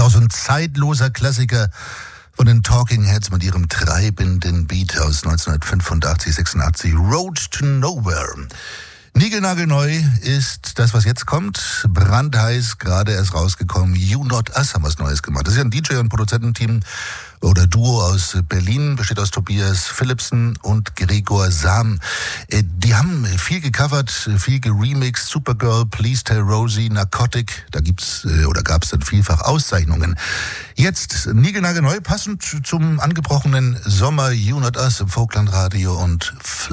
auch so ein zeitloser Klassiker von den Talking Heads mit ihrem treibenden Beat aus 1985, 86, Road to Nowhere. Niegelnagelneu ist das, was jetzt kommt, brandheiß, gerade erst rausgekommen. You Not Us haben was Neues gemacht. Das ist ja ein DJ- und Produzententeam oder Duo aus Berlin, besteht aus Tobias Philipsen und Gregor Sam. Die haben viel gecovert, viel geremixed, Supergirl, Please Tell Rosie, Narcotic, da gab's dann vielfach Auszeichnungen. Jetzt niegelnagelneu, passend zum angebrochenen Sommer, You Not Us im Vogtland Radio und